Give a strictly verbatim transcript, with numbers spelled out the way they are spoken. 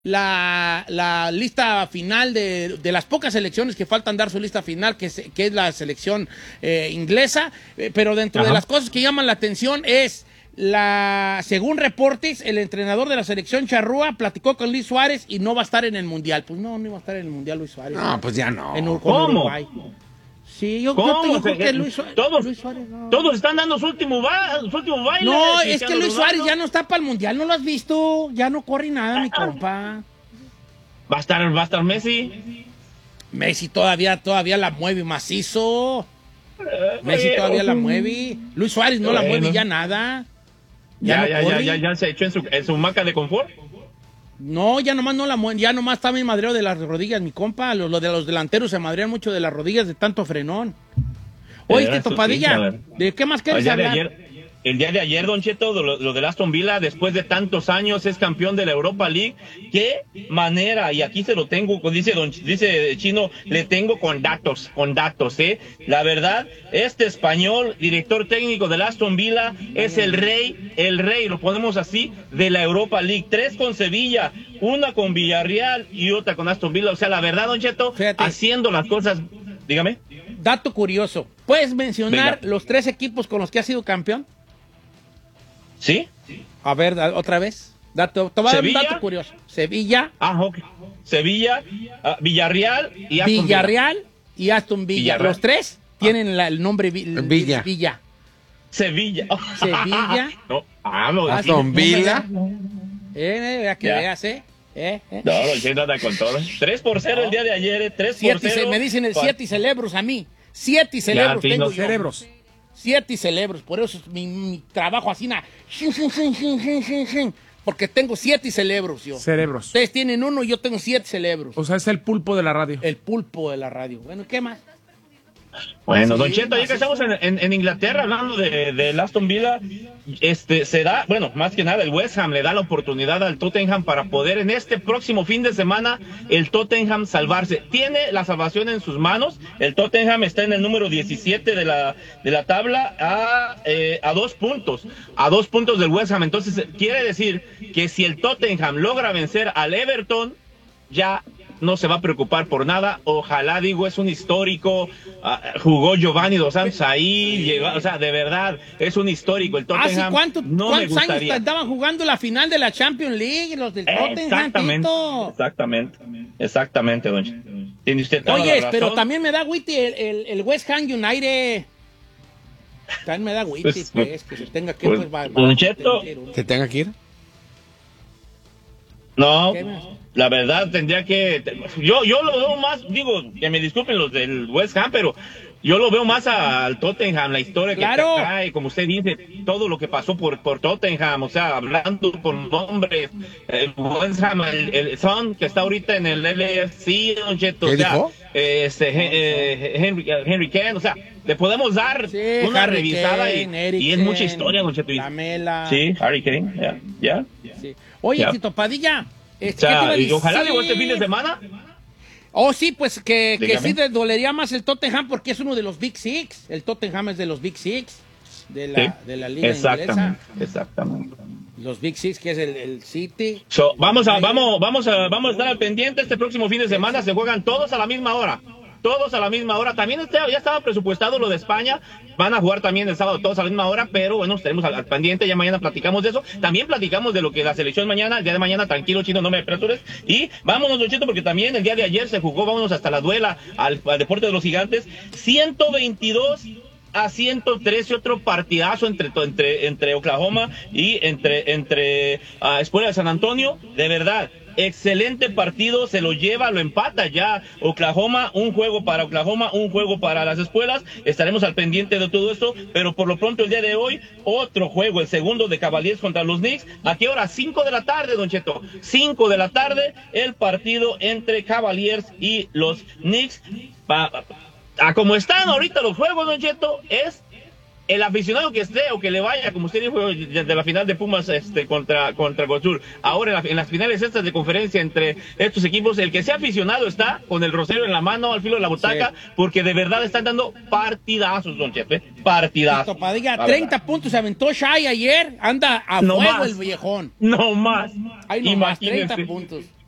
la, la lista final de, de las pocas selecciones que faltan dar su lista final, que, se, que es la selección eh, inglesa, eh, pero dentro Ajá. de las cosas que llaman la atención es, la según reportes, el entrenador de la selección charrúa platicó con Luis Suárez y no va a estar en el Mundial. Pues no, no iba a estar en el Mundial Luis Suárez. No, pues ya no. En, ¿Cómo? Uruguay. Sí, yo, yo, yo creo que Luis Suárez, todos, Luis Suárez no. Todos están dando su último, ba su último baile. No, es que Luis Suárez ya no está para el Mundial, ¿no lo has visto? Ya no corre nada, mi compa. Va a estar, va a estar Messi. Messi todavía, todavía la mueve macizo. Messi todavía la mueve. Luis Suárez no la mueve ya nada. Ya, ya, no ya, ya, ya, ya se echó en su, en su maca de confort. No, ya nomás no la mueve, ya nomás está mi madreo de las rodillas, mi compa. Lo, lo de los delanteros se madrean mucho de las rodillas de tanto frenón. Oíste, eh, Topadilla, sí, ¿de qué más quieres hablar? Ayer, el día de ayer, Don Cheto, lo, lo del Aston Villa, después de tantos años, es campeón de la Europa League. Qué manera, y aquí se lo tengo, dice don dice Chino, le tengo con datos, con datos, ¿eh? La verdad, este español, director técnico del Aston Villa, es el rey, el rey, lo ponemos así, de la Europa League. Tres con Sevilla, una con Villarreal y otra con Aston Villa. O sea, la verdad, Don Cheto, Fíjate. haciendo las cosas, dígame. Dato curioso, ¿puedes mencionar Venga. los tres equipos con los que ha sido campeón? ¿Sí? A ver, otra vez. Dato, te voy a dar un dato curioso. Sevilla. Ah, ok. Sevilla, uh, Villarreal y Aston Villarreal Villa. y Aston Villa. Villarreal. Los tres ah. tienen la, el nombre vi, el, Villa. Villa. Sevilla. Sevilla. No, ah, no, Aston Villa. Eh, eh, que ya. veas, ¿eh? Eh, eh. No, lo entiendo anda con todo. tres por cero no. el día de ayer, eh. tres por cero. Me dicen el siete y cerebros a mí. Siete cerebros ya, tengo no, yo. Cerebros. Siete cerebros, por eso es mi, mi trabajo así, na, porque tengo siete cerebros yo. Cerebros. Ustedes tienen uno y yo tengo siete cerebros. O sea, es el pulpo de la radio. El pulpo de la radio. Bueno, ¿qué más? Bueno, sí, Don Cheto, ya que estamos en, en, en Inglaterra hablando de, de Aston Villa, este, se da, bueno, más que nada el West Ham le da la oportunidad al Tottenham para poder en este próximo fin de semana el Tottenham salvarse. Tiene la salvación en sus manos, el Tottenham está en el número diecisiete de la, de la tabla a, eh, a dos puntos, a dos puntos del West Ham. Entonces, quiere decir que si el Tottenham logra vencer al Everton, ya no se va a preocupar por nada. Ojalá, digo, es un histórico. Uh, jugó Giovanni Dos Santos ahí, llegó, o sea, de verdad, es un histórico. El Tottenham. ¿Hace cuánto, no cuántos me años estaban jugando la final de la Champions League? Los del Tottenham. Exactamente, Tito. exactamente, exactamente, don Ch Tiene usted toda Oye, la razón. pero también me da Witty el, el, el West Ham United. También me da Witty, pues, pues, que se tenga que... Pues, pues, va, don va, Cheto, ¿que tenga que ir? No, la verdad tendría que... Yo, yo lo veo más, digo, que me disculpen los del West Ham, pero yo lo veo más al Tottenham, la historia claro. que trae, como usted dice, todo lo que pasó por, por Tottenham, o sea, hablando por nombres, el West Ham, el, el Son, que está ahorita en el L F C, o sea, dijo? este, eh, Henry, Henry Kane, o sea, le podemos dar sí, una Harry revisada Kane, y, y es mucha historia, don Cheto. Lamela. Sí, Harry Kane, ya, ya. Sí. Oye, ya. Tito Padilla, o sea, y ojalá llegó este fin de semana. Oh, sí, pues que, que sí te dolería más el Tottenham porque es uno de los Big Six. El Tottenham es de los Big Six de la, sí. de la liga exactamente, inglesa. Exactamente. Los Big Six, que es el, el City. So, vamos a, vamos, vamos a, vamos a estar al pendiente. Este próximo fin de semana se juegan todos a la misma hora. Todos a la misma hora. También está, ya estaba presupuestado lo de España. Van a jugar también el sábado todos a la misma hora, pero bueno, estaremos al, al pendiente. Ya mañana platicamos de eso. También platicamos de lo que la selección mañana, el día de mañana, tranquilo, Chino, no me apresures. Y vámonos, Don Cheto, porque también el día de ayer se jugó, vámonos hasta la duela al, al deporte de los gigantes. ciento veintidós a ciento trece, otro partidazo entre, entre, entre Oklahoma y entre, entre uh, Escuela de San Antonio. De verdad, excelente partido, se lo lleva, lo empata ya Oklahoma, un juego para Oklahoma, un juego para las escuelas. Estaremos al pendiente de todo esto, pero por lo pronto el día de hoy, otro juego, el segundo de Cavaliers contra los Knicks. ¿A qué hora? cinco de la tarde, Don Cheto. cinco de la tarde, el partido entre Cavaliers y los Knicks. Pa, pa, a como están ahorita los juegos, Don Cheto, es el aficionado que esté o que le vaya, como usted dijo, de la final de Pumas este, contra, contra Cruz Azul. Ahora en, la, en las finales estas de conferencia entre estos equipos, el que sea aficionado está con el rosario en la mano, al filo de la butaca, sí. Porque de verdad están dando partidazos, Don Cheto, ¿eh? Partidazos. Padilla, treinta puntos se aventó Shai ayer, anda a no fuego más. El viejón. No más. Ay, no más, treinta puntos.